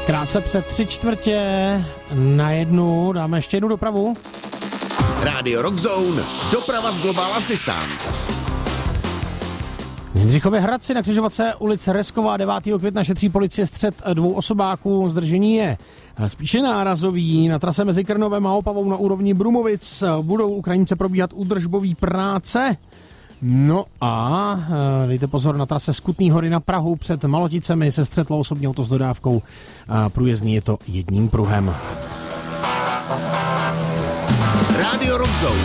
Krátce před 3:45 dáme ještě jednu dopravu. Radio Rock Zone, doprava z Global Assistance. V Jindřichově Hradci na křižovatce ulice Resková 9. května šetří policie střet dvou osobáků. Zdržení je spíše nárazový. Na trase mezi Krnovem a Opavou na úrovni Brumovic budou u Kranice probíhat údržbové práce. No a dejte pozor, na trase z Kutný Hory na Prahu před Maloticemi se střetlo osobní auto s dodávkou. Průjezdný je to jedním pruhem. Radio Rock Zone.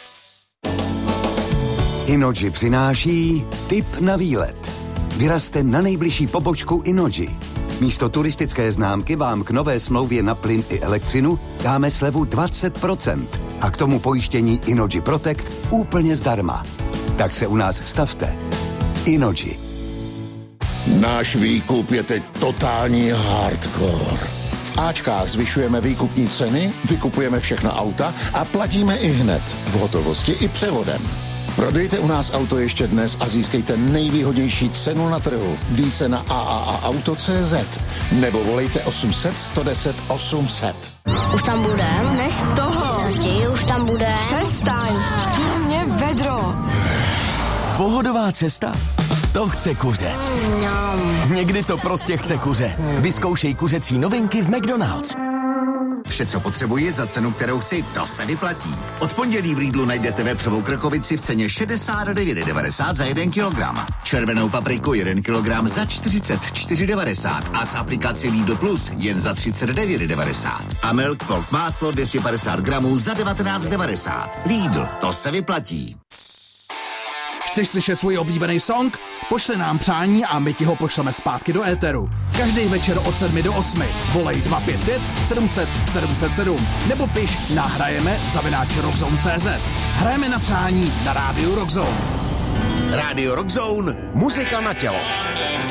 Innogy přináší tip na výlet. Vyrazte na nejbližší pobočku Innogy. Místo turistické známky vám k nové smlouvě na plyn i elektřinu dáme slevu 20% a k tomu pojištění Innogy Protect úplně zdarma. Tak se u nás stavte. Innogy. Náš výkup je teď totální hardcore. V Ačkách zvyšujeme výkupní ceny, vykupujeme všechna auta a platíme i hned, v hotovosti i převodem. Prodejte u nás auto ještě dnes a získejte nejvýhodnější cenu na trhu. Více na AAAauto.cz nebo volejte 800 110 800. Už tam budem? Nech toho. Raději už tam budem. Přestaň. Mě vedro. Pohodová cesta? To chce kuře. Někdy to prostě chce kuře. Vyzkoušej kuřecí novinky v McDonald's. Vše, co potřebuji za cenu, kterou chci, to se vyplatí. Od pondělí v Lidlu najdete vepřovou krakovici v ceně 69,90 za 1 kilogram. Červenou papriku 1 kilogram za 44,90 a z aplikaci Lidl Plus jen za 39,90. A Milk Folk máslo 250 gramů za 19,90. Lidl, to se vyplatí. Chceš slyšet svůj oblíbený song? Pošli nám přání a my ti ho pošleme zpátky do éteru. Každý večer od 7 do 8. Volej 255 700 707 nebo piš nahrajeme@rockzone.cz. Hrajeme na přání na rádiu Rock Zone. Radio Rock Zone, muzika na tělo.